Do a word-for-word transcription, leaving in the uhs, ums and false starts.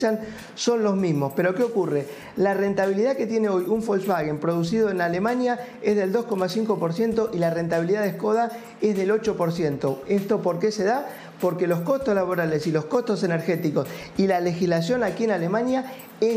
son los mismos. Pero ¿qué ocurre? La rentabilidad que tiene hoy un Volkswagen producido en Alemania es del dos coma cinco por ciento y la rentabilidad de Skoda es del ocho por ciento. ¿Esto por qué se da? Porque los costos laborales y los costos energéticos y la legislación aquí en Alemania